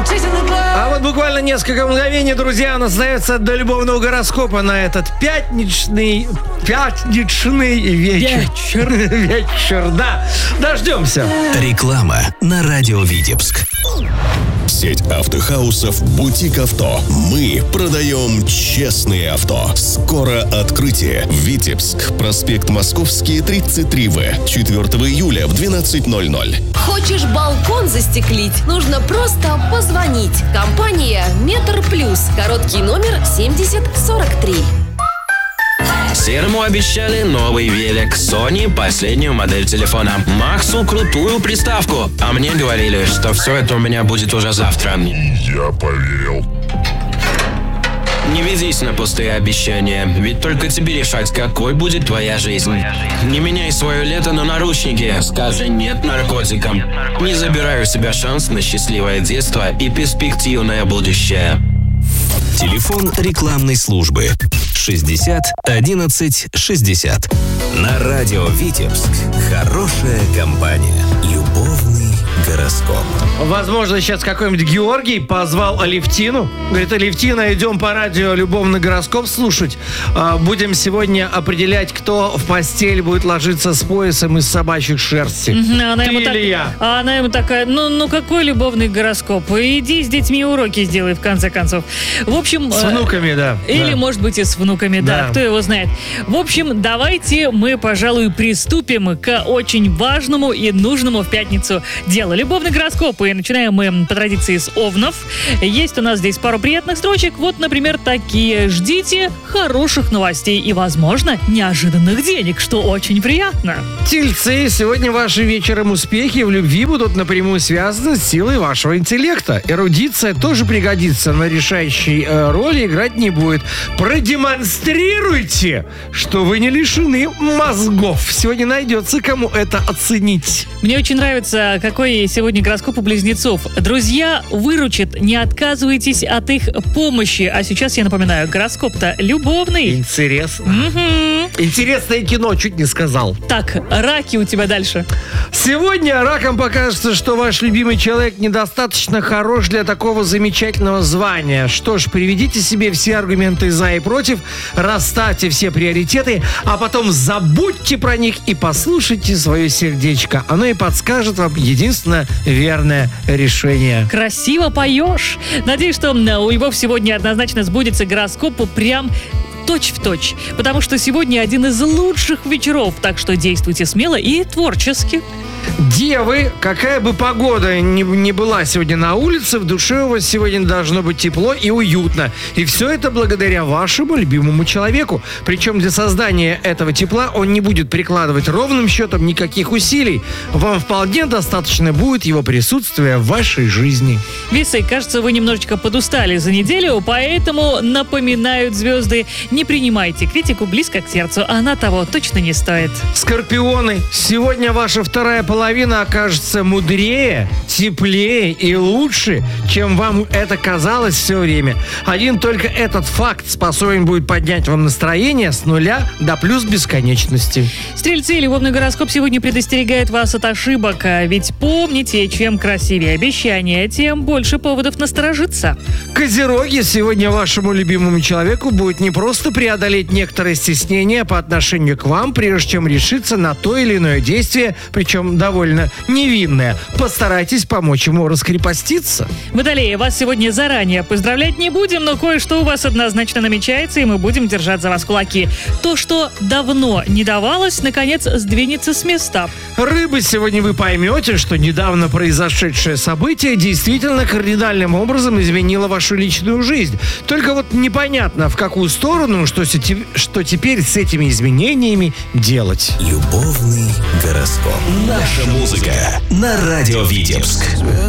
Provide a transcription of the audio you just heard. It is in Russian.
А вот буквально несколько мгновений, друзья, у нас остается до любовного гороскопа на этот пятничный вечер. Вечер, да. Дождемся. Реклама на радио Витебск. Сеть автохаусов «Бутик Авто». Мы продаем честные авто. Скоро открытие. Витебск. Проспект Московский, 33В. 4 июля в 12:00. Хочешь балкон застеклить? Нужно просто позвонить. Компания «Метр Плюс». Короткий номер 7043. Серому обещали новый велик, Sony последнюю модель телефона, Максу крутую приставку, а мне говорили, что все это у меня будет уже завтра. Я поверил. Не ведись на пустые обещания, ведь только тебе решать, какой будет твоя жизнь. Не меняй свое лето на наручники, скажи нет наркотикам. Не забирай у себя шанс на счастливое детство и перспективное будущее. Телефон рекламной службы 60 11 60. На радио Витебск. Хорошая компания. Любовный гороскоп. Возможно, сейчас какой-нибудь Георгий позвал Алевтину. Говорит: Алевтина, идем по радио любовный гороскоп слушать. Будем сегодня определять, кто в постель будет ложиться с поясом из собачьих шерсти. Она Ты или я? А она ему такая: ну какой любовный гороскоп? Иди с детьми уроки сделай, в конце концов. В общем... С внуками, да. Или, да. может быть, и с внуками, да, кто его знает. В общем, давайте мы, пожалуй, приступим к очень важному и нужному в пятницу делу. Любовный гороскоп. И начинаем мы по традиции с овнов. Есть у нас здесь пару приятных строчек. Вот, например, такие: ждите хороших новостей и, возможно, неожиданных денег, что очень приятно. Тельцы, сегодня ваши вечером успехи в любви будут напрямую связаны с силой вашего интеллекта. Эрудиция тоже пригодится, но решающей роли играть не будет. Продемонстрируйте, что вы не лишены мозгов. Сегодня найдется, кому это оценить. Мне очень нравится, какой сегодня гороскоп у близнецов. Друзья выручат, не отказывайтесь от их помощи. А сейчас я напоминаю, гороскоп-то любовный. Интересно. Угу. Интересное кино, чуть не сказал. Так, раки у тебя дальше. Сегодня ракам покажется, что ваш любимый человек недостаточно хорош для такого замечательного звания. Что ж, приведите себе все аргументы за и против, расставьте все приоритеты, а потом забудьте про них и послушайте свое сердечко. Оно и подскажет вам единственно верное решение. Красиво поешь. Надеюсь, что у Львов сегодня однозначно сбудется гороскопу прям точь-в-точь. Потому что сегодня один из лучших вечеров, так что действуйте смело и творчески. Девы, какая бы погода ни была сегодня на улице, в душе у вас сегодня должно быть тепло и уютно. И все это благодаря вашему любимому человеку. Причем для создания этого тепла он не будет прикладывать ровным счетом никаких усилий. Вам вполне достаточно будет его присутствия в вашей жизни. Весы, кажется, вы немножечко подустали за неделю, поэтому напоминают звезды: не принимайте критику близко к сердцу, она того точно не стоит. Скорпионы, сегодня ваша вторая половина окажется мудрее, теплее и лучше, чем вам это казалось все время. Один только этот факт способен будет поднять вам настроение с нуля до плюс бесконечности. Стрельцы, любовный гороскоп сегодня предостерегает вас от ошибок. Ведь помните, чем красивее обещания, тем больше поводов насторожиться. Козероги, сегодня вашему любимому человеку будет не просто преодолеть некоторое стеснение по отношению к вам, прежде чем решиться на то или иное действие, причем довольно невинное. Постарайтесь помочь ему раскрепоститься. Водолеи, вас сегодня заранее поздравлять не будем, но кое-что у вас однозначно намечается, и мы будем держать за вас кулаки. То, что давно не давалось, наконец сдвинется с места. Рыбы, сегодня вы поймете, что недавно произошедшее событие действительно кардинальным образом изменило вашу личную жизнь. Только вот непонятно, в какую сторону, что теперь с этими изменениями делать. Любовный гороскоп. Наша музыка на радио Витебск.